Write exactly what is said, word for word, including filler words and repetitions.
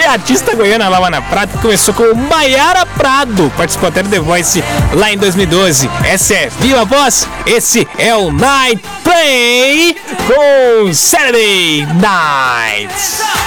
artista goiana Lavana Prado, que começou com Maiara Prado, participou até do The Voice lá em dois mil e doze. Essa é Viva Voz, esse é o Night Play com Saturday Night.